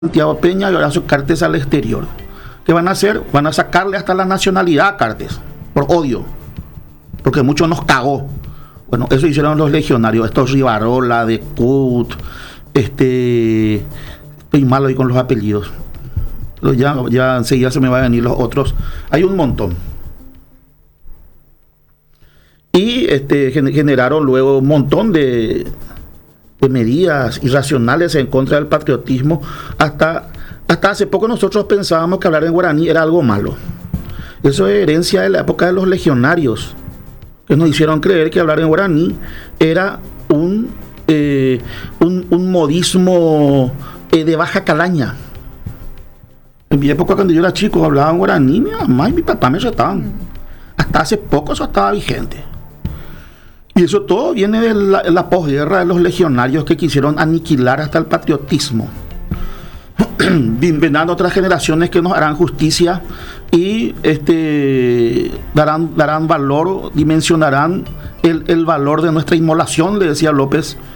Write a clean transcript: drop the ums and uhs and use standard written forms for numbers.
Santiago Peña y Horacio Cartes al exterior. ¿Qué van a hacer? Van a sacarle hasta la nacionalidad a Cartes, por odio, porque mucho nos cagó. Bueno, eso hicieron los legionarios, estos Rivarola, de Cut, estoy malo ahí con los apellidos. Ya enseguida se me van a venir los otros. Hay un montón. Y generaron luego un montón de medidas irracionales en contra del patriotismo. Hasta hace poco nosotros pensábamos que hablar en guaraní era algo malo. Eso es herencia de la época de los legionarios, que nos hicieron creer que hablar en guaraní era un modismo de baja calaña. En mi época, cuando yo era chico, hablaba en guaraní, mi mamá y mi papá me retaban. Hasta hace poco eso estaba vigente. Y eso todo viene de la posguerra de los legionarios que quisieron aniquilar hasta el patriotismo. Vendrán otras generaciones que nos harán justicia y darán valor, dimensionarán el valor de nuestra inmolación, le decía López,